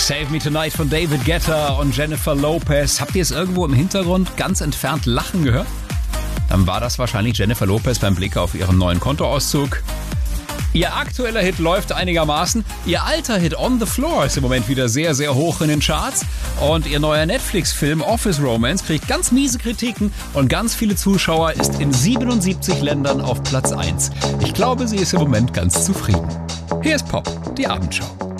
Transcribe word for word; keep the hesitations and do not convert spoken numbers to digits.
Save Me Tonight von David Guetta und Jennifer Lopez. Habt ihr es irgendwo im Hintergrund ganz entfernt lachen gehört? Dann war das wahrscheinlich Jennifer Lopez beim Blick auf ihren neuen Kontoauszug. Ihr aktueller Hit läuft einigermaßen. Ihr alter Hit On the Floor ist im Moment wieder sehr, sehr hoch in den Charts. Und ihr neuer Netflix-Film Office Romance kriegt ganz miese Kritiken und ganz viele Zuschauer, ist in siebenundsiebzig Ländern auf Platz eins. Ich glaube, sie ist im Moment ganz zufrieden. Hier ist Pop, die Abendschau.